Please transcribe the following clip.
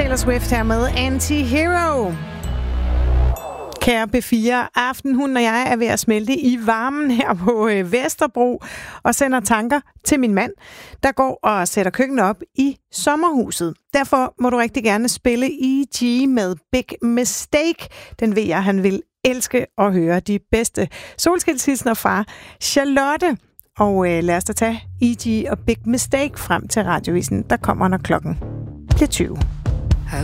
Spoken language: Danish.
Taylor Swift her med Anti-Hero. Kære B4, Aftenhunden og jeg er ved at smelte i varmen her på Vesterbro og sender tanker til min mand, der går og sætter køkkenet op i sommerhuset. Derfor må du rigtig gerne spille E.G. med Big Mistake. Den ved jeg, han vil elske at høre de bedste solskilshilsner fra Charlotte. Og lad os da tage E.G. og Big Mistake frem til radiovisen, der kommer, når klokken bliver 20.